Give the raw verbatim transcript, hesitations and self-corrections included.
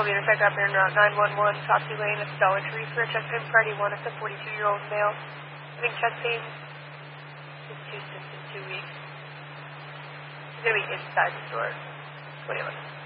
Check up in Route nine one one, Topsy Lane at the Dollar Tree for a chest pain Friday one. It's a forty-two-year-old male having chest pain. His two since in two weeks. He's going to be inside the store. twenty eleven.